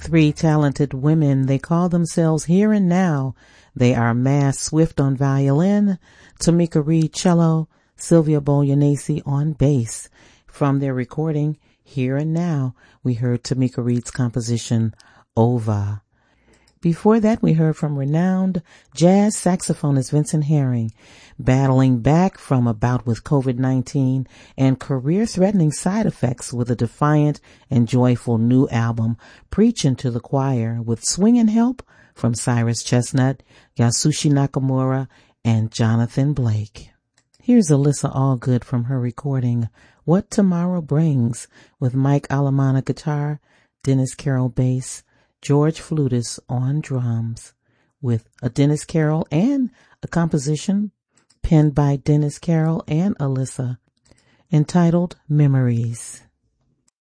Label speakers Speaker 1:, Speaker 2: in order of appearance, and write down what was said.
Speaker 1: Three talented women, they call themselves Here and Now. They are Mass Swift on violin, Tamika Reed cello, Sylvia Bolognesi on bass. From their recording, Here and Now, we heard Tamika Reed's composition, Ova. Before that, we heard from renowned jazz saxophonist Vincent Herring, battling back from a bout with COVID-19 and career-threatening side effects with a defiant and joyful new album, Preaching to the Choir, with swinging help from Cyrus Chestnut, Yasushi Nakamura, and Jonathan Blake. Here's Alyssa Allgood from her recording, What Tomorrow Brings, with Mike Alamana guitar, Dennis Carroll bass, George Flutis on drums, with a Dennis Carroll and a composition penned by Dennis Carroll and Alyssa, entitled Memories.